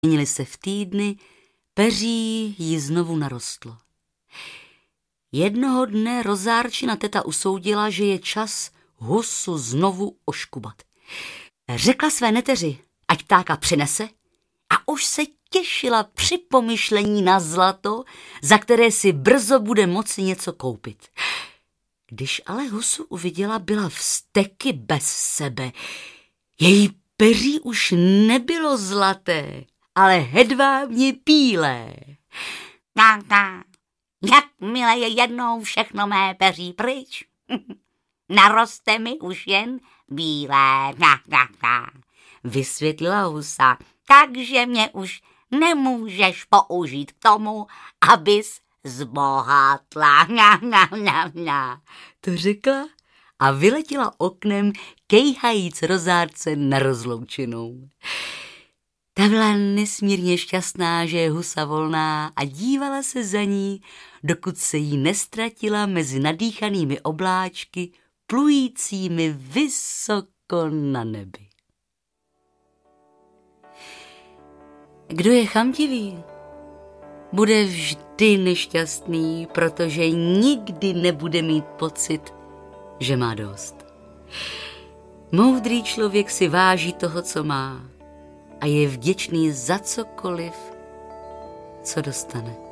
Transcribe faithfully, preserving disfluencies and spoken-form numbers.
Měnili se v týdny, peří jí znovu narostlo. Jednoho dne rozárčina teta usoudila, že je čas husu znovu oškubat. Řekla své neteři, ať ptáka přinese, a už se těšila při pomyšlení na zlato, za které si brzo bude moci něco koupit. Když ale husu uviděla, byla vzteky bez sebe. Její peří už nebylo zlaté, ale hedvábně bílé. Tak, tak, jakmile je jednou všechno mé peří pryč, naroste mi už jen bílé, tak, tak, tak, vysvětlila husa, takže mě už nemůžeš použít k tomu, abys zbohatla. Na, na, na, na. To řekla a vyletěla oknem, kejhajíc rozárce na rozloučenou. Ta byla nesmírně šťastná, že je husa volná, a dívala se za ní, dokud se jí nestratila mezi nadýchanými obláčky, plujícími vysoko na nebi. Kdo je chamtivý, bude vždy nešťastný, protože nikdy nebude mít pocit, že má dost. Moudrý člověk si váží toho, co má, a je vděčný za cokoliv, co dostane.